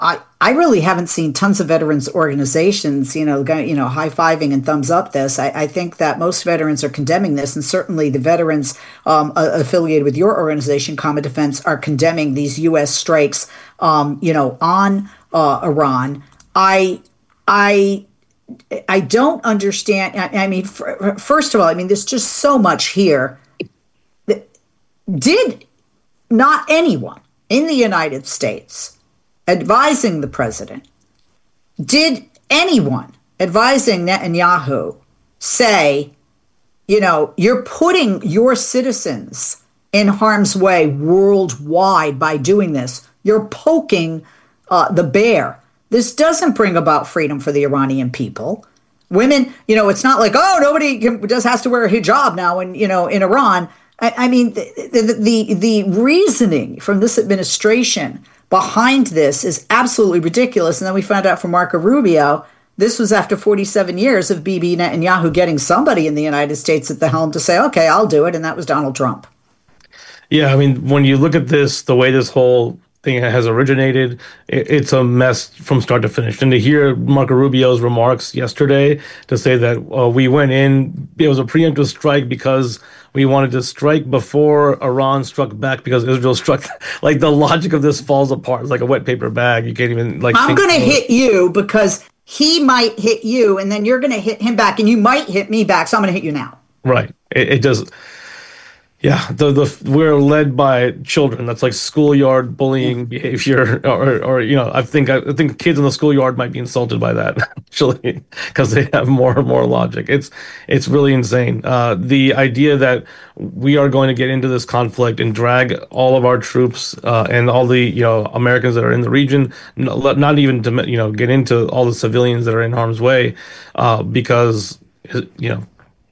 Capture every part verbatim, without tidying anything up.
I, I really haven't seen tons of veterans organizations, you know, go, you know, high-fiving and thumbs up this. I, I think that most veterans are condemning this, and certainly the veterans um, uh, affiliated with your organization, Common Defense, are condemning these U S strikes, um, you know, on uh, Iran. I, I, I don't understand. I, I mean, f- first of all, I mean, there's just so much here. Did not anyone in the United States advising the president, did anyone advising Netanyahu say, you know, you're putting your citizens in harm's way worldwide by doing this? You're poking uh, the bear. This doesn't bring about freedom for the Iranian people. Women, you know, it's not like, oh, nobody can, just has to wear a hijab now in, you know, in Iran. I, I mean, the, the, the, the reasoning from this administration behind this is absolutely ridiculous. And then we found out from Marco Rubio, this was after forty-seven years of Bibi Netanyahu getting somebody in the United States at the helm to say, okay, I'll do it. And that was Donald Trump. Yeah, I mean, when you look at this, the way this whole thing has originated, it's a mess from start to finish. And to hear Marco Rubio's remarks yesterday to say that uh, we went in, it was a preemptive strike because we wanted to strike before Iran struck back because Israel struck. Like, the logic of this falls apart. It's like a wet paper bag. You can't even like. I'm going to hit you because he might hit you, and then you're going to hit him back, and you might hit me back. So I'm going to hit you now. Right. It, it does. Yeah, the the we're led by children. That's like schoolyard bullying behavior, or or you know, I think I think kids in the schoolyard might be insulted by that actually because they have more and more logic. It's it's really insane. Uh, the idea that we are going to get into this conflict and drag all of our troops uh, and all the you know Americans that are in the region, not, not even to you know get into all the civilians that are in harm's way, uh, because you know.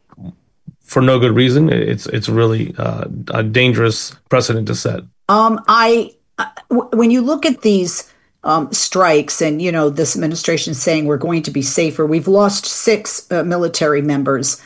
For no good reason, it's it's really uh, a dangerous precedent to set. Um, I w- when you look at these um, strikes, and you know this administration saying we're going to be safer, we've lost six uh, military members,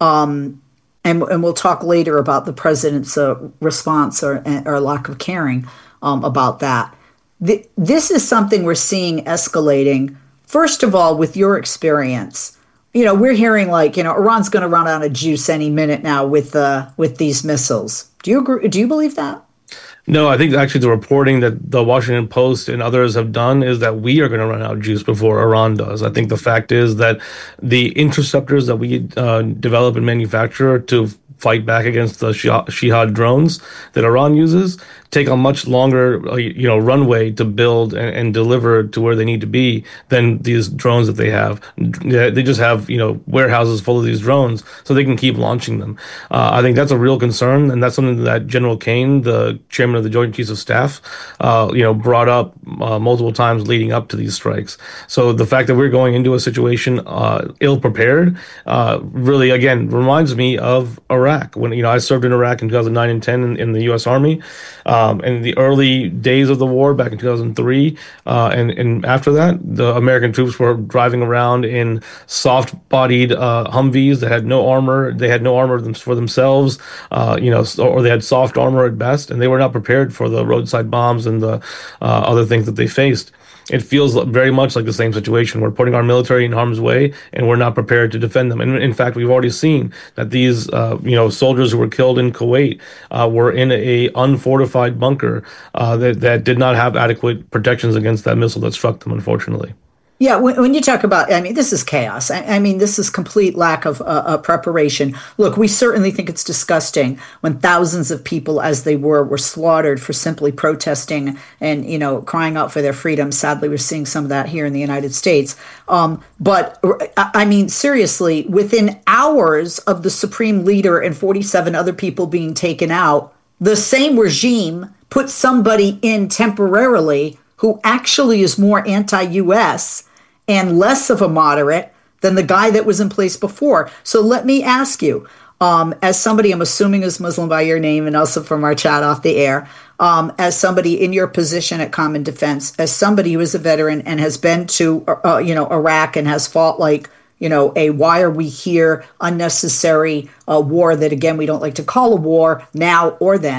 um, and and we'll talk later about the president's uh, response or or lack of caring um, about that. The, this is something we're seeing escalating. First of all, with your experience. You know, we're hearing like, you know, Iran's going to run out of juice any minute now with uh, with these missiles. Do you agree? Do you believe that? No, I think actually the reporting that the Washington Post and others have done is that we are going to run out of juice before Iran does. I think the fact is that the interceptors that we uh, develop and manufacture to fight back against the Shahad drones that Iran uses take a much longer, you know, runway to build and, and deliver to where they need to be than these drones that they have. They just have, you know, warehouses full of these drones so they can keep launching them. Uh, I think that's a real concern, and that's something that General Kane, the chairman of the Joint Chiefs of Staff, uh, you know, brought up uh, multiple times leading up to these strikes. So the fact that we're going into a situation uh, ill-prepared uh, really, again, reminds me of Iraq. When, you know, I served in Iraq in two thousand nine and ten in, in the U S Army. Um, in the early days of the war, back in two thousand three, uh, and, and after that, the American troops were driving around in soft-bodied uh, Humvees that had no armor. They had no armor for themselves, uh, you know, or they had soft armor at best, and they were not prepared for the roadside bombs and the uh, other things that they faced. It feels very much like the same situation. We're putting our military in harm's way, and we're not prepared to defend them. And in fact, we've already seen that these, uh, you know, soldiers who were killed in Kuwait uh, were in a unfortified bunker uh, that that did not have adequate protections against that missile that struck them, unfortunately. Yeah, when, when you talk about, I mean, this is chaos. I, I mean, this is complete lack of uh, uh, preparation. Look, we certainly think it's disgusting when thousands of people, as they were, were slaughtered for simply protesting and, you know, crying out for their freedom. Sadly, we're seeing some of that here in the United States. Um, but, I mean, seriously, within hours of the supreme leader and forty-seven other people being taken out, the same regime put somebody in temporarily who actually is more anti-U S and less of a moderate than the guy that was in place before. So let me ask you, um, as somebody I'm assuming is Muslim by your name and also from our chat off the air, um, as somebody in your position at Common Defense, as somebody who is a veteran and has been to, uh, you know, Iraq and has fought like, you know, a why are we here unnecessary uh, war that, again, we don't like to call a war now or then.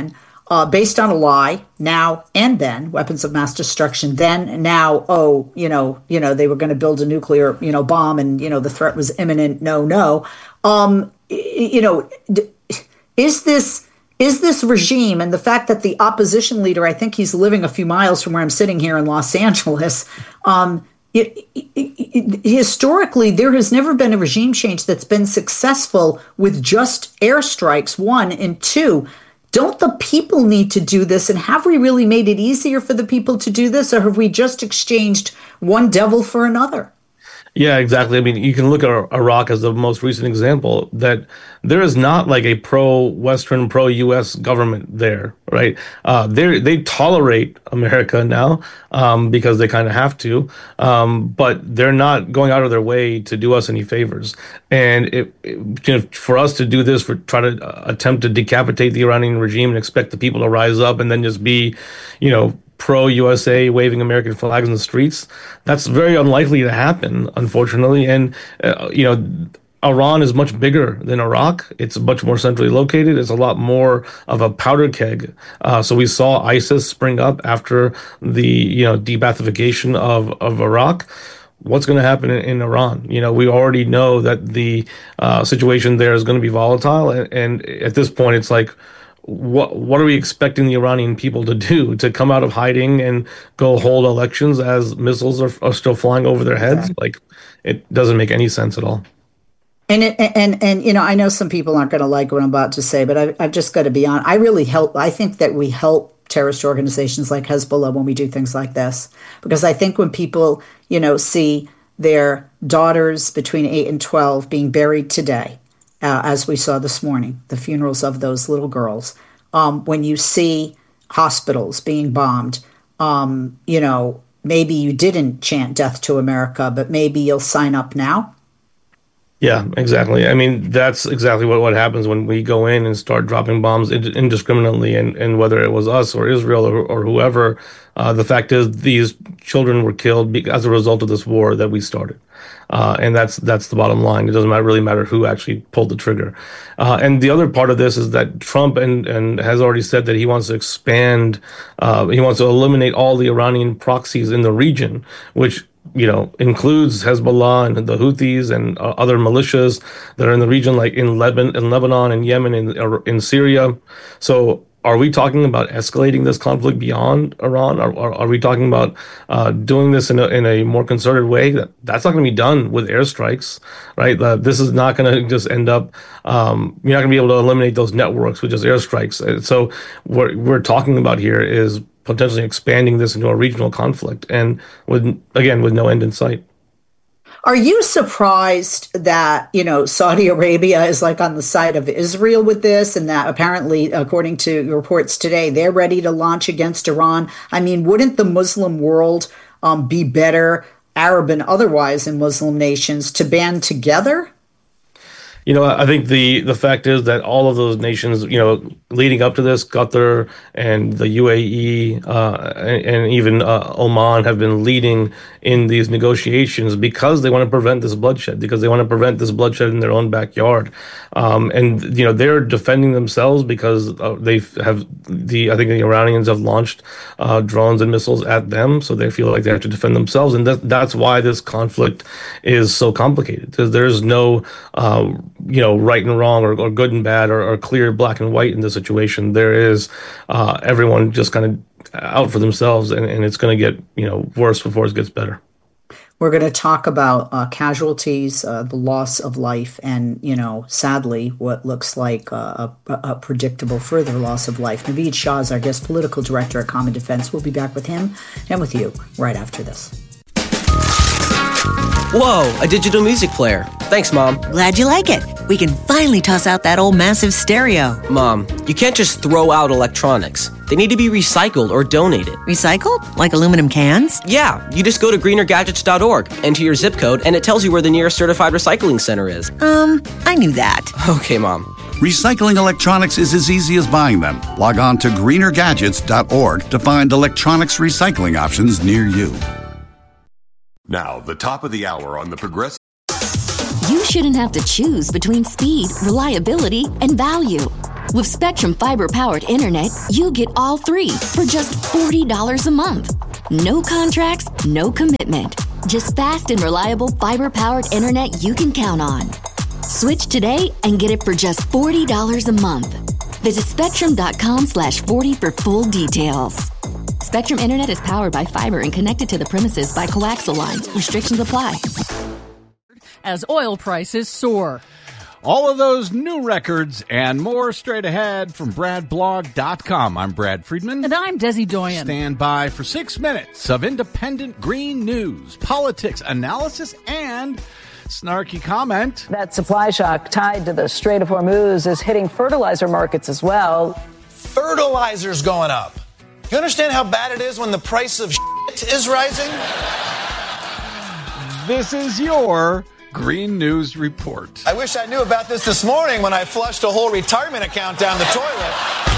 uh, based on a lie, now and then, weapons of mass destruction, then and now, oh, you know, you know, they were going to build a nuclear, you know, bomb, and, you know, the threat was imminent. No, no. Um, you know, is this is this regime, and the fact that the opposition leader, I think he's living a few miles from where I'm sitting here in Los Angeles, um, It, it, it, historically, there has never been a regime change that's been successful with just airstrikes, one, and two, don't the people need to do this? And have we really made it easier for the people to do this, or have we just exchanged one devil for another? Yeah, exactly. I mean, you can look at Iraq as the most recent example, that there is not like a pro-Western, pro-U S government there, right? Uh, they they tolerate America now um, because they kind of have to, um, but they're not going out of their way to do us any favors. And it, it, you know, for us to do this, for try to uh, attempt to decapitate the Iranian regime and expect the people to rise up and then just be, you know, pro-U S A, waving American flags in the streets, that's very unlikely to happen, unfortunately. And, uh, you know, Iran is much bigger than Iraq. It's much more centrally located. It's a lot more of a powder keg. Uh, so we saw ISIS spring up after the, you know, de-Baathification of, of Iraq. What's going to happen in, in Iran? You know, we already know that the uh, situation there is going to be volatile. And, and at this point, it's like, What what are we expecting the Iranian people to do? To come out of hiding and go hold elections as missiles are, are still flying over their heads? Like, it doesn't make any sense at all. And it, and and you know, I know some people aren't going to like what I'm about to say, but I, I've just got to be honest. I really help. I think that we help terrorist organizations like Hezbollah when we do things like this, because I think when people, you know, see their daughters between eight and twelve being buried today, Uh, as we saw this morning, the funerals of those little girls. Um, when you see hospitals being bombed, um, you know, maybe you didn't chant death to America, but maybe you'll sign up now. Yeah, exactly. I mean, that's exactly what, what happens when we go in and start dropping bombs indiscriminately, and, and whether it was us or Israel or, or whoever, uh, the fact is these children were killed as a result of this war that we started. Uh, and that's that's the bottom line. It doesn't matter, really matter who actually pulled the trigger. Uh, and the other part of this is that Trump and, and has already said that he wants to expand, uh, he wants to eliminate all the Iranian proxies in the region, which, you know, includes Hezbollah and the Houthis and uh, other militias that are in the region, like in Lebanon, in Lebanon and Yemen, and in, in Syria. So are we talking about escalating this conflict beyond Iran? Are, are, are we talking about uh, doing this in a, in a more concerted way? That, that's not going to be done with airstrikes, right? Uh, this is not going to just end up, um, you're not going to be able to eliminate those networks with just airstrikes. So what we're talking about here is potentially expanding this into a regional conflict, and with, again, with no end in sight. Are you surprised that, you know, Saudi Arabia is like on the side of Israel with this, and that apparently, according to reports today, they're ready to launch against Iran? I mean, wouldn't the Muslim world um, be better, Arab and otherwise, in Muslim nations to band together? You know, I think the, the fact is that all of those nations, you know, leading up to this, Qatar and the U A E uh, and, and even uh, Oman have been leading in these negotiations because they want to prevent this bloodshed, because they want to prevent this bloodshed in their own backyard. Um, and, you know, they're defending themselves because uh, they have the, I think the Iranians have launched uh, drones and missiles at them. So they feel like they have to defend themselves. And that, that's why this conflict is so complicated, because there's no, uh, you know, right and wrong, or, or good and bad, or, or clear black and white in this situation. There is uh, everyone just kind of out for themselves, and, and it's going to get, you know, worse before it gets better. We're going to talk about uh, casualties, uh, the loss of life, and, you know, sadly, what looks like a, a, a predictable further loss of life. Naveed Shah is our guest political director at Common Defense. We'll be back with him and with you right after this. Whoa, a digital music player. Thanks, Mom. Glad you like it. We can finally toss out that old massive stereo. Mom, you can't just throw out electronics. They need to be recycled or donated. Recycled? Like aluminum cans? Yeah, you just go to greener gadgets dot org, enter your zip code, and it tells you where the nearest certified recycling center is. Um, I knew that. Okay, Mom. Recycling electronics is as easy as buying them. Log on to greener gadgets dot org to find electronics recycling options near you. Now, the top of the hour on the Progressive. You shouldn't have to choose between speed, reliability, and value. With Spectrum fiber-powered internet, you get all three for just forty dollars a month. No contracts, no commitment. Just fast and reliable fiber-powered internet you can count on. Switch today and get it for just forty dollars a month. Visit spectrum.com slash 40 for full details. Spectrum Internet is powered by fiber and connected to the premises by coaxial lines. Restrictions apply. As oil prices soar. All of those new records and more straight ahead from brad blog dot com. I'm Brad Friedman. And I'm Desi Doyen. Stand by for six minutes of independent green news, politics, analysis, and snarky comment. That supply shock tied to the Strait of Hormuz is hitting fertilizer markets as well. Fertilizer's going up. You understand how bad it is when the price of shit is rising? This is your Green News Report. I wish I knew about this this morning when I flushed a whole retirement account down the toilet.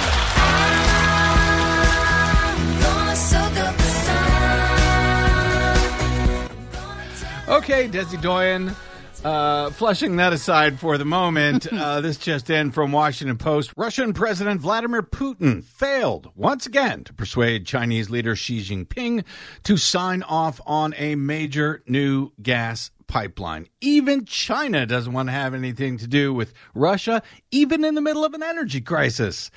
Okay, Desi Doyen, uh, flushing that aside for the moment, uh, this just in from Washington Post. Russian President Vladimir Putin failed once again to persuade Chinese leader Xi Jinping to sign off on a major new gas pipeline. Even China doesn't want to have anything to do with Russia, even in the middle of an energy crisis.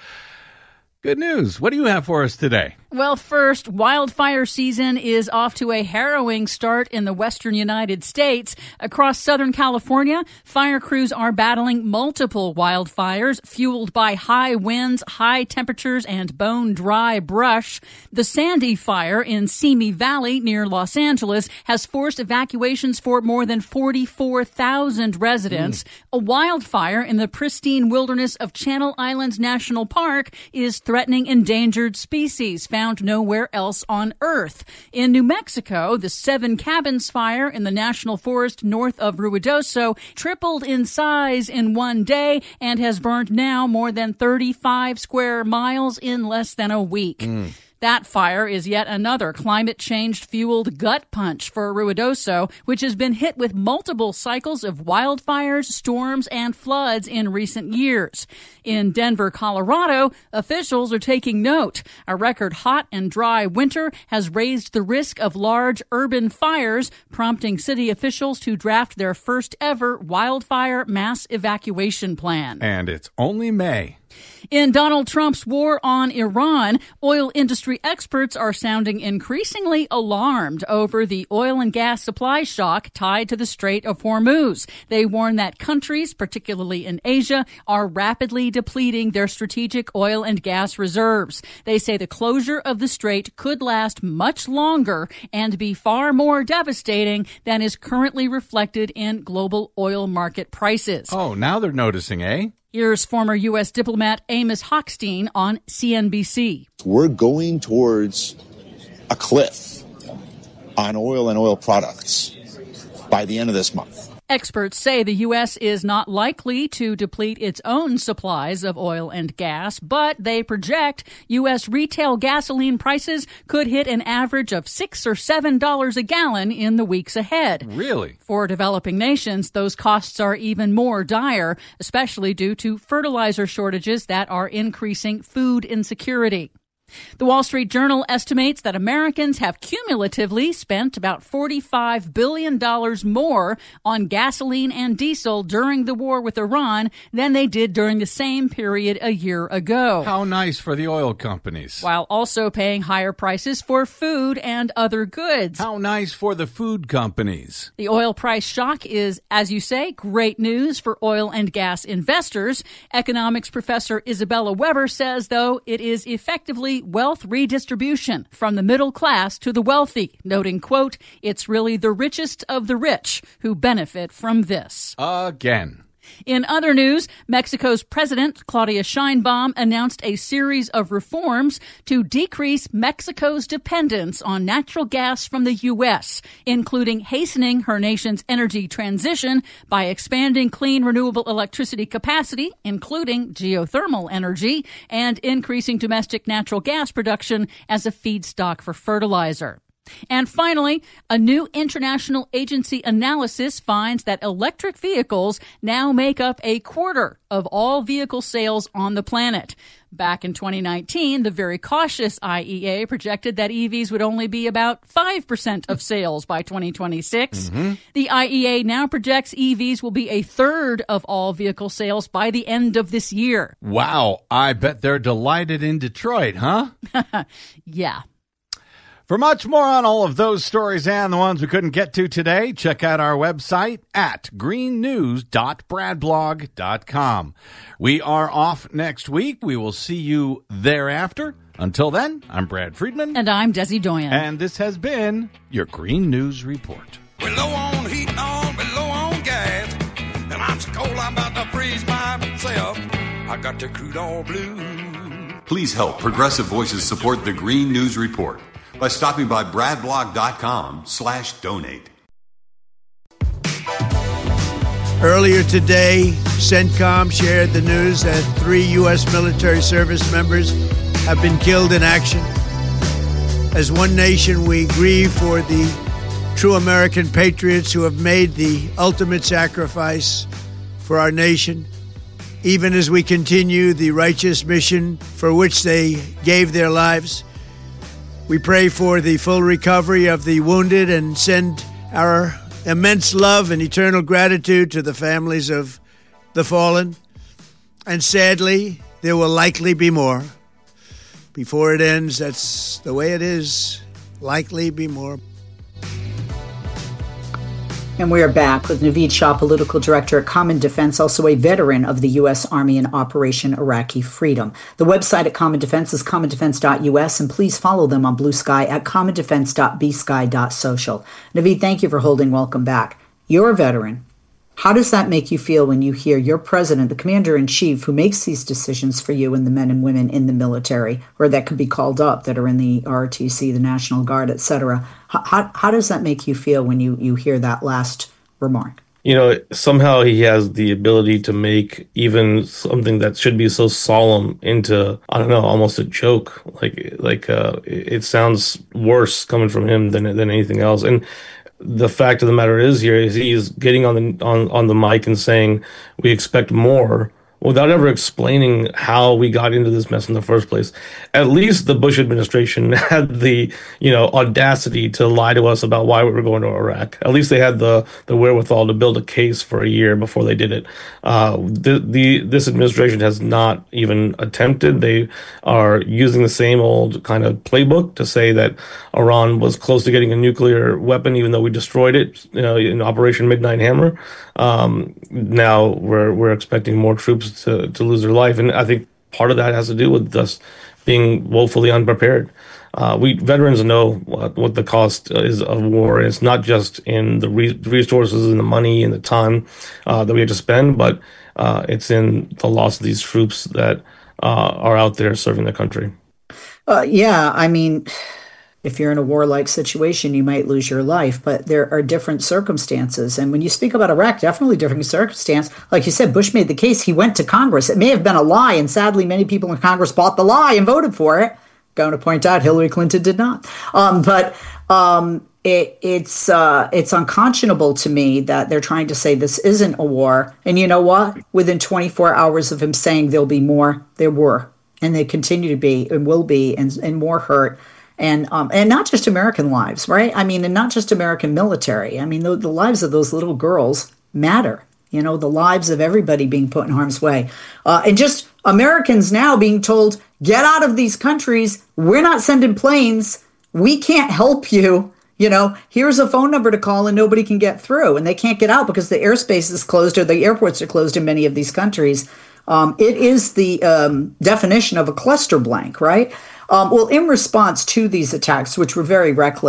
Good news. What do you have for us today? Well, first, wildfire season is off to a harrowing start in the western United States. Across Southern California, fire crews are battling multiple wildfires fueled by high winds, high temperatures, and bone-dry brush. The Sandy Fire in Simi Valley near Los Angeles has forced evacuations for more than forty-four thousand residents. Mm. A wildfire in the pristine wilderness of Channel Islands National Park is threatening endangered species found nowhere else on Earth. In New Mexico, the Seven Cabins Fire in the National Forest north of Ruidoso tripled in size in one day and has burned now more than thirty-five square miles in less than a week. Mm. That fire is yet another climate change-fueled gut punch for Ruidoso, which has been hit with multiple cycles of wildfires, storms, and floods in recent years. In Denver, Colorado, officials are taking note. A record hot and dry winter has raised the risk of large urban fires, prompting city officials to draft their first ever wildfire mass evacuation plan. And it's only May. In Donald Trump's war on Iran, oil industry experts are sounding increasingly alarmed over the oil and gas supply shock tied to the Strait of Hormuz. They warn that countries, particularly in Asia, are rapidly depleting their strategic oil and gas reserves. They say the closure of the strait could last much longer and be far more devastating than is currently reflected in global oil market prices. Oh, now they're noticing, eh? Here's former U S diplomat Amos Hochstein on C N B C. We're going towards a cliff on oil and oil products by the end of this month. Experts say the U S is not likely to deplete its own supplies of oil and gas, but they project U S retail gasoline prices could hit an average of six or seven dollars a gallon in the weeks ahead. Really? For developing nations, those costs are even more dire, especially due to fertilizer shortages that are increasing food insecurity. The Wall Street Journal estimates that Americans have cumulatively spent about forty-five billion dollars more on gasoline and diesel during the war with Iran than they did during the same period a year ago. How nice for the oil companies. While also paying higher prices for food and other goods. How nice for the food companies. The oil price shock is, as you say, great news for oil and gas investors. Economics professor Isabella Weber says, though, it is effectively wealth redistribution from the middle class to the wealthy, noting, quote, it's really the richest of the rich who benefit from this. Again. In other news, Mexico's President Claudia Sheinbaum announced a series of reforms to decrease Mexico's dependence on natural gas from the U S, including hastening her nation's energy transition by expanding clean renewable electricity capacity, including geothermal energy, and increasing domestic natural gas production as a feedstock for fertilizer. And finally, a new international agency analysis finds that electric vehicles now make up a quarter of all vehicle sales on the planet. Back in twenty nineteen, the very cautious I E A projected that E Vs would only be about five percent of sales by twenty twenty-six. Mm-hmm. The I E A now projects E Vs will be a third of all vehicle sales by the end of this year. Wow, I bet they're delighted in Detroit, huh? Yeah. For much more on all of those stories and the ones we couldn't get to today, check out our website at green news dot brad blog dot com. We are off next week. We will see you thereafter. Until then, I'm Brad Friedman. And I'm Desi Doyen. And this has been your Green News Report. We're low on heat and on, we're low on gas. And I'm so cold I'm about to freeze myself. I got the crude oil blue. Please help Progressive Voices support the Green News Report by stopping by bradblog.com slash donate. Earlier today, CENTCOM shared the news that three U S military service members have been killed in action. As one nation, we grieve for the true American patriots who have made the ultimate sacrifice for our nation, even as we continue the righteous mission for which they gave their lives. We pray for the full recovery of the wounded and send our immense love and eternal gratitude to the families of the fallen. And sadly, there will likely be more. Before it ends, that's the way it is. Likely be more. And we are back with Naveed Shah, political director at Common Defense, also a veteran of the U S. Army in Operation Iraqi Freedom. The website at Common Defense is common defense dot U S, and please follow them on Blue Sky at common defense dot b sky dot social. Naveed, thank you for holding. Welcome back. You're a veteran. How does that make you feel when you hear your president, the commander-in-chief, who makes these decisions for you and the men and women in the military, or that could be called up, that are in the R O T C, the National Guard, et cetera? How, how, how does that make you feel when you, you hear that last remark? You know, somehow he has the ability to make even something that should be so solemn into, I don't know, almost a joke. Like, like uh, it sounds worse coming from him than than anything else. And the fact of the matter is here is he's getting on the on, on the mic and saying we expect more without ever explaining how we got into this mess in the first place. At least the Bush administration had the, you know, audacity to lie to us about why we were going to Iraq. At least they had the, the wherewithal to build a case for a year before they did it. Uh, the, the this administration has not even attempted. They are using the same old kind of playbook to say that Iran was close to getting a nuclear weapon, even though we destroyed it, you know, in Operation Midnight Hammer. Um, now we're we're expecting more troops to, to lose their life. And I think part of that has to do with us being woefully unprepared. Uh, we veterans know what, what the cost is of war. And it's not just in the re- resources and the money and the time uh, that we have to spend, but uh, it's in the loss of these troops that uh, are out there serving the country. Uh, yeah, I mean, if you're in a warlike situation, you might lose your life, but there are different circumstances. And when you speak about Iraq, definitely different circumstance. Like you said, Bush made the case. He went to Congress. It may have been a lie, and sadly, many people in Congress bought the lie and voted for it. Going to point out, Hillary Clinton did not. Um, but um, it, it's uh, it's unconscionable to me that they're trying to say this isn't a war. And you know what? Within twenty-four hours of him saying there'll be more, there were. And they continue to be and will be, and, and more hurt. And um, and not just American lives, right? I mean, and not just American military. I mean, the, the lives of those little girls matter. You know, the lives of everybody being put in harm's way. Uh, and just Americans now being told, get out of these countries. We're not sending planes. We can't help you. You know, here's a phone number to call and nobody can get through. And they can't get out because the airspace is closed or the airports are closed in many of these countries. Um, it is the um, definition of a cluster blank, right? Um, well, in response to these attacks, which were very reckless,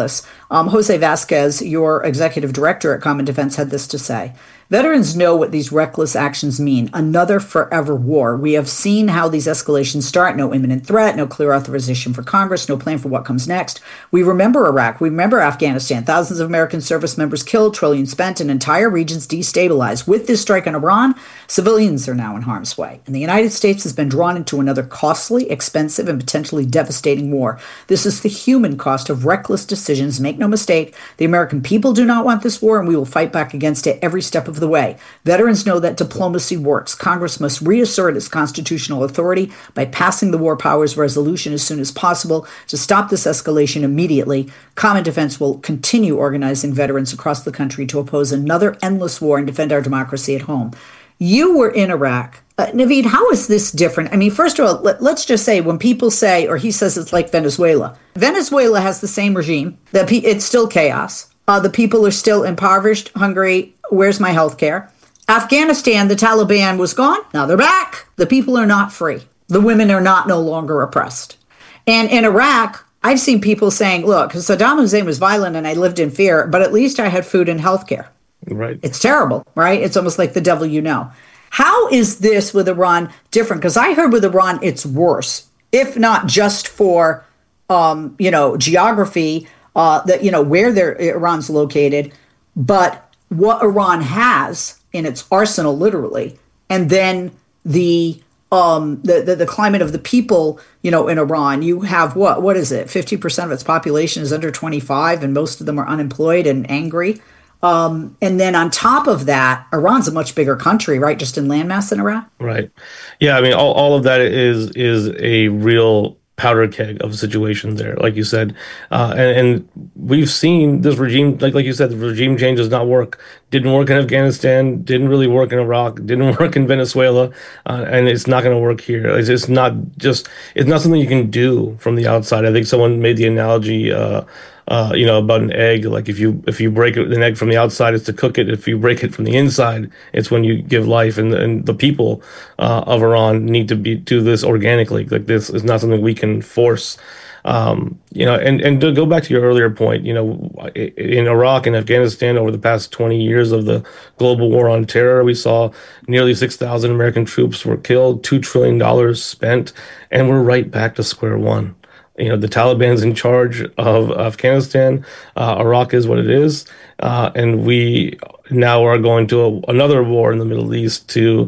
Um, Jose Vasquez, your executive director at Common Defense, had this to say. Veterans know what these reckless actions mean. Another forever war. We have seen how these escalations start. No imminent threat, no clear authorization for Congress, no plan for what comes next. We remember Iraq. We remember Afghanistan. Thousands of American service members killed, trillions spent, and entire regions destabilized. With this strike on Iran, civilians are now in harm's way. And the United States has been drawn into another costly, expensive, and potentially devastating war. This is the human cost of reckless decisions. Make no mistake, the American people do not want this war, and we will fight back against it every step of the way. Veterans know that diplomacy works. Congress must reassert its constitutional authority by passing the War Powers Resolution as soon as possible to stop this escalation immediately. Common Defense will continue organizing veterans across the country to oppose another endless war and defend our democracy at home. You were in Iraq. Uh, Naveed, how is this different? I mean, first of all, let, let's just say when people say, or he says it's like Venezuela, Venezuela has the same regime. That pe- it's still chaos. Uh, the people are still impoverished, hungry. Where's my health care? Afghanistan, the Taliban was gone. Now they're back. The people are not free. The women are not no longer oppressed. And in Iraq, I've seen people saying, look, Saddam Hussein was violent and I lived in fear, but at least I had food and health care. Right. It's terrible, right? It's almost like the devil you know. How is this with Iran different? Because I heard with Iran, it's worse, if not just for, um, you know, geography, uh, that, you know, where they're, Iran's located, but what Iran has in its arsenal, literally, and then the um the, the the climate of the people, you know, in Iran. You have what what is it? fifty percent of its population is under twenty-five, and most of them are unemployed and angry. Um, and then on top of that, Iran's a much bigger country, right? Just in landmass than Iraq. Right. Yeah. I mean, all, all of that is is a real powder keg of a situation there, like you said. Uh, and, and we've seen this regime, like like you said, the regime change does not work. Didn't work in Afghanistan, didn't really work in Iraq, didn't work in Venezuela, uh, and it's not going to work here. It's, it's not just, it's not something you can do from the outside. I think someone made the analogy, uh, uh, you know, about an egg. Like if you if you break an egg from the outside, it's to cook it. If you break it from the inside, it's when you give life. And, and the people uh, of Iran need to be do this organically. Like this is not something we can force. Um, you know, and, and to go back to your earlier point, you know, in Iraq and Afghanistan over the past twenty years of the global war on terror, we saw nearly six thousand American troops were killed, two trillion dollars spent, and we're right back to square one. You know, the Taliban's in charge of Afghanistan. Uh, Iraq is what it is. Uh, and we now are going to a, another war in the Middle East to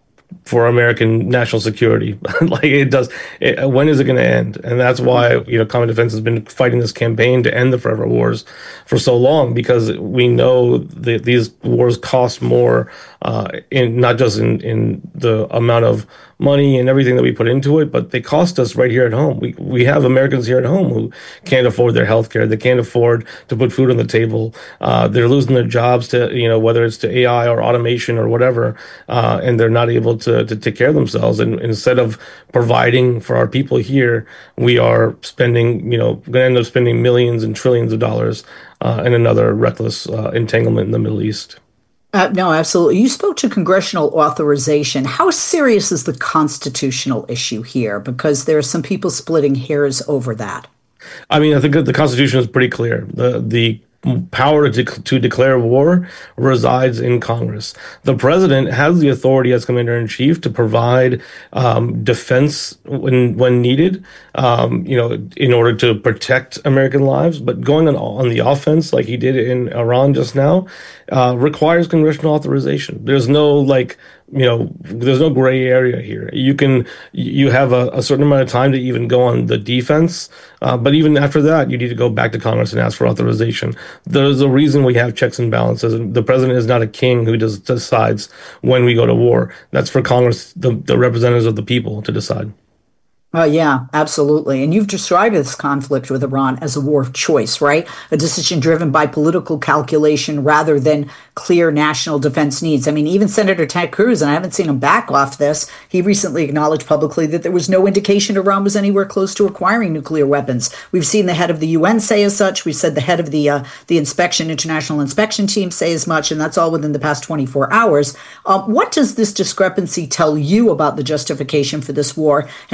for American national security. Like it does. It, when is it going to end? And that's why, you know, Common Defense has been fighting this campaign to end the forever wars for so long, because we know that these wars cost more, uh, in not just in, in the amount of money and everything that we put into it, but they cost us right here at home. We we have Americans here at home who can't afford their health care. They can't afford to put food on the table. Uh, they're losing their jobs to, you know, whether it's to A I or automation or whatever, uh, and they're not able to, to take care of themselves. And instead of providing for our people here, we are spending, you know, going to end up spending millions and trillions of dollars uh, in another reckless uh, entanglement in the Middle East. Uh, no, absolutely. You spoke to congressional authorization. How serious is the constitutional issue here? Because there are some people splitting hairs over that. I mean, I think that the Constitution is pretty clear. The the power to, to declare war resides in Congress. The president has the authority as commander-in-chief to provide um, defense when when needed, um, you know, in order to protect American lives. But going on, on the offense, like he did in Iran just now, uh, requires congressional authorization. There's no, like, you know, there's no gray area here. You can, you have a, a certain amount of time to even go on the defense. Uh, but even after that, you need to go back to Congress and ask for authorization. There's a reason we have checks and balances. The president is not a king who just decides when we go to war. That's for Congress, the, the representatives of the people, to decide. Oh, yeah, absolutely. And you've described this conflict with Iran as a war of choice, right? A decision driven by political calculation rather than clear national defense needs. I mean, even Senator Ted Cruz, and I haven't seen him back off this, he recently acknowledged publicly that there was no indication Iran was anywhere close to acquiring nuclear weapons. We've seen the head of the U N say as such. We've said the head of the uh, the inspection, international inspection team say as much, and that's all within the past twenty-four hours. Um, what does this discrepancy tell you about the justification for this war, and how do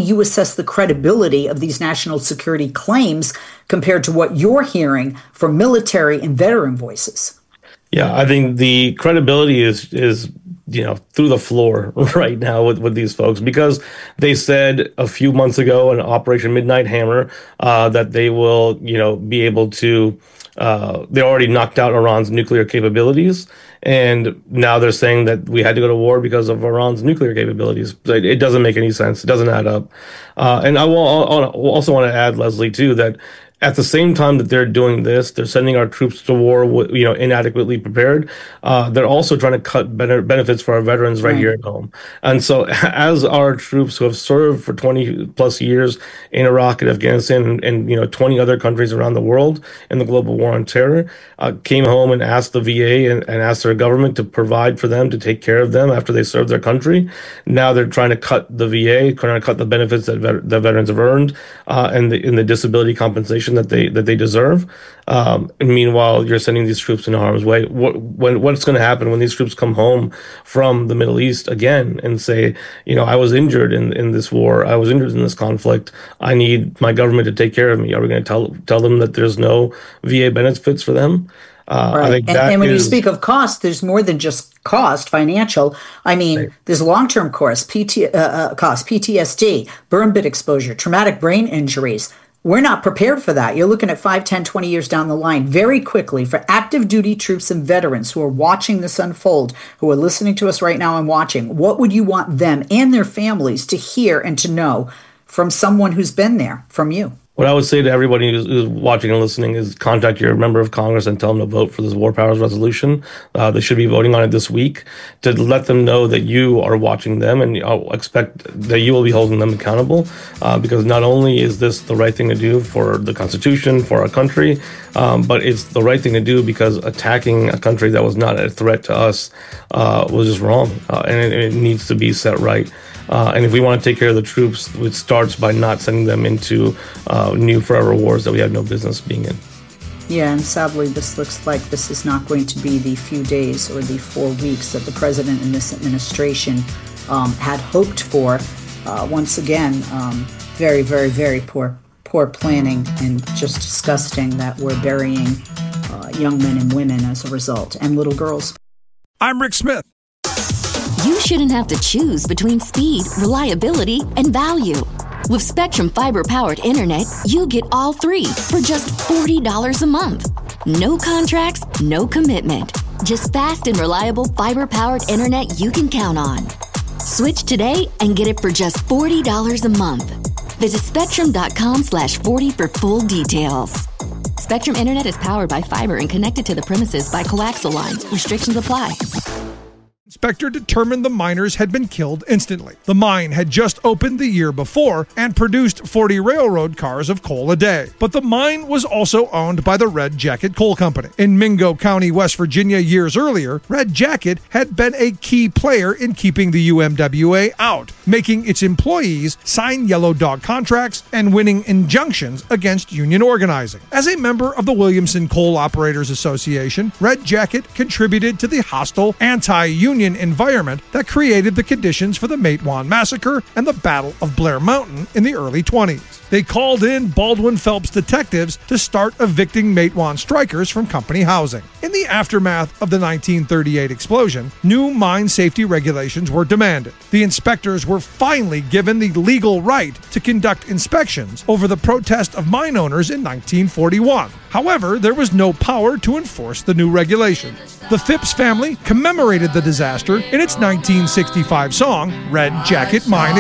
you assess the credibility of these national security claims compared to what you're hearing from military and veteran voices. Yeah, I think the credibility is is you know through the floor right now with, with these folks, because they said a few months ago in Operation Midnight Hammer uh, that they will you know be able to. Uh, they already knocked out Iran's nuclear capabilities, and now they're saying that we had to go to war because of Iran's nuclear capabilities. It, it doesn't make any sense. It doesn't add up. Uh, and I will also want to add, Leslie, too, that at the same time that they're doing this, they're sending our troops to war, you know, inadequately prepared. Uh, they're also trying to cut better benefits for our veterans right, right here at home. And so as our troops who have served for twenty plus years in Iraq and Afghanistan and, and you know, twenty other countries around the world in the global war on terror, uh, came home and asked the V A and, and asked their government to provide for them, to take care of them after they served their country. Now they're trying to cut the V A, trying to cut the benefits that, vet- that veterans have earned uh, and the, in the disability compensation that they that they deserve. Um, and meanwhile, you're sending these troops into harm's way. What when what's going to happen when these troops come home from the Middle East again and say, you know, I was injured in, in this war, I was injured in this conflict, I need my government to take care of me? Are we going to tell tell them that there's no V A benefits for them? Uh, right. I think and, that and when is, you speak of cost, there's more than just cost, financial. I mean, right. there's long-term cost, P T, uh, uh, cost, P T S D, burn pit exposure, traumatic brain injuries. We're not prepared for that. You're looking at five, ten, twenty years down the line very quickly for active duty troops and veterans who are watching this unfold, who are listening to us right now and watching. What would you want them and their families to hear and to know from someone who's been there, from you? What I would say to everybody who's, who's watching and listening is contact your member of Congress and tell them to vote for this War Powers resolution. Uh, they should be voting on it this week to let them know that you are watching them, and I'll expect that you will be holding them accountable uh, because not only is this the right thing to do for the Constitution, for our country, um, but it's the right thing to do because attacking a country that was not a threat to us uh, was just wrong, uh, and it, it needs to be set right. Uh, and if we want to take care of the troops, it starts by not sending them into uh, new forever wars that we have no business being in. Yeah, and sadly, this looks like this is not going to be the few days or the four weeks that the president and this administration um, had hoped for. Uh, once again, um, very, very, very poor, poor planning, and just disgusting that we're burying uh, young men and women as a result, and little girls. I'm Rick Smith. You shouldn't have to choose between speed, reliability, and value. With Spectrum Fiber-powered internet, you get all three for just forty dollars a month. No contracts, no commitment. Just fast and reliable fiber-powered internet you can count on. Switch today and get it for just forty dollars a month. Visit spectrum.com slash 40 for full details. Spectrum Internet is powered by fiber and connected to the premises by coaxial lines. Restrictions apply. Inspector determined the miners had been killed instantly. The mine had just opened the year before and produced forty railroad cars of coal a day. But the mine was also owned by the Red Jacket Coal Company. In Mingo County, West Virginia, years earlier, Red Jacket had been a key player in keeping the U M W A out, making its employees sign yellow dog contracts and winning injunctions against union organizing. As a member of the Williamson Coal Operators Association, Red Jacket contributed to the hostile anti-union environment that created the conditions for the Matewan Massacre and the Battle of Blair Mountain in the early twenties. They called in Baldwin Phelps detectives to start evicting Matewan strikers from company housing. In the aftermath of the nineteen thirty-eight explosion, new mine safety regulations were demanded. The inspectors were finally given the legal right to conduct inspections over the protest of mine owners in nineteen forty-one. However, there was no power to enforce the new regulations. The Phipps family commemorated the disaster in its nineteen sixty-five song, Red Jacket Mine